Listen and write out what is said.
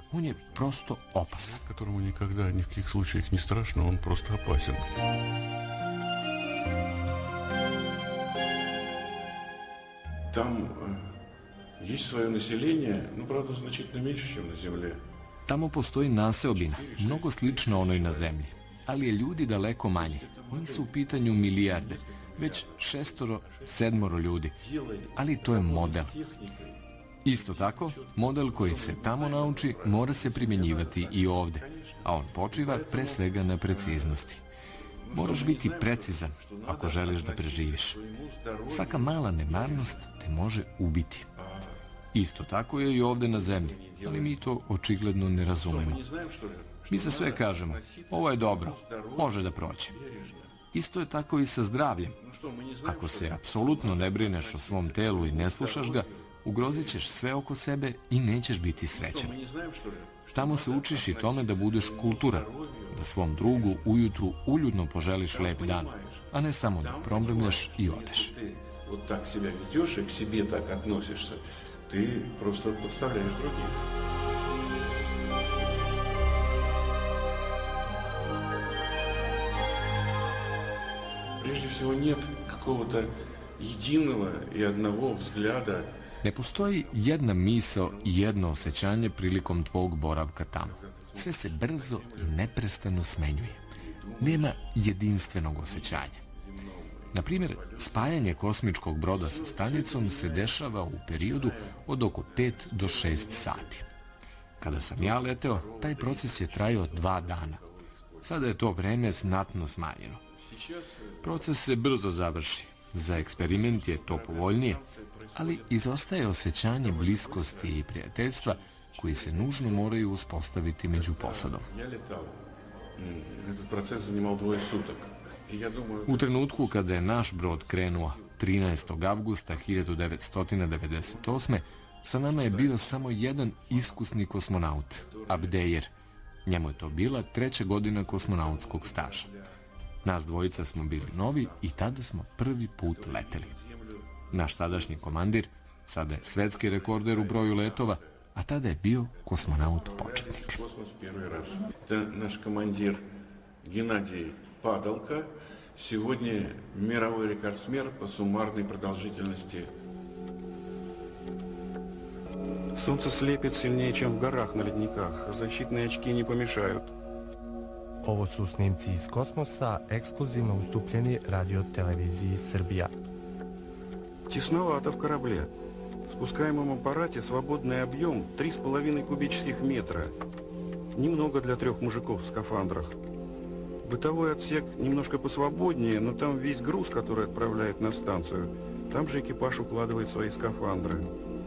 On je prosto opasan. Которому никогда, ни в каких случаях не страшно, он просто опасен. Там есть свое население, но, правда, значительно меньше, чем на Земле. Tamo postoji naseobina, mnogo slična onoj na zemlji, ali je ljudi daleko manje. Nisu u pitanju milijarde, već 6-7 ljudi, ali to je model. Isto tako, model koji se tamo nauči mora se primjenjivati i ovde, a on počiva pre svega na preciznosti. Moraš biti precizan ako želiš da preživiš. Svaka mala nemarnost te može ubiti. Isto tako je i ovde na zemlji, ali mi to očigledno ne razumemo. Mi za sve kažemo, ovo je dobro, može da prođe. Isto je tako i sa zdravljem. Ako se apsolutno ne brineš o svom telu i ne slušaš ga, ugrozit ćeš sve oko sebe i nećeš biti srećan. Tamo se učiš i tome da budeš kulturan, da svom drugu ujutru uljudno poželiš lep dan, a ne samo da promrmljaš i odeš. Вот так себя ведешь и к себе так относишься, ты просто подставляешь других. Прежде всего нет какого-то единого и одного взгляда. Ne postoji jedna misao i jedno osjećanje prilikom tvog boravka tamo. Sve se brzo i neprestano smenjuje. Nema jedinstvenog osjećanja. Na primjer, spajanje kosmičkog broda sa stanicom se dešava u periodu od oko 5 do 6 sati. Kada sam ja leteo, taj proces je trajao 2 dana. Sada je to vreme znatno smanjeno. Proces se brzo završi. Za eksperiment je to povoljnije, ali izostaje osjećanje bliskosti i prijateljstva koji se nužno moraju uspostaviti među posadom. U trenutku kada je naš brod krenuo 13. avgusta 1998. sa nama je bio samo jedan iskusni kosmonaut, Abdejer. Njemu je to bila 3. godina kosmonautskog staža. Nas dvojica smo bili novi i tada smo prvi put leteli. Naš tadašnji komandir, sada je svetski rekorder u broju letova, a tada je bio kosmonaut početnik. Naš komandir Геннадий Падалка, сегодня мировой рекордсмен по суммарной продолжительности. Солнце слепит сильнее, чем в горах на ледниках. Защитные очки не помешают. Ovo su snimci iz kosmosa, ekskluzivno ustupljeni radio-televiziji Srbija. Тесновато в корабле. В спускаемом аппарате свободный объем 3,5 кубических метра. Немного для 3 мужиков в скафандрах. Бытовой отсек немножко посвободнее, но там весь груз, который отправляет на станцию. Там же экипаж укладывает свои скафандры.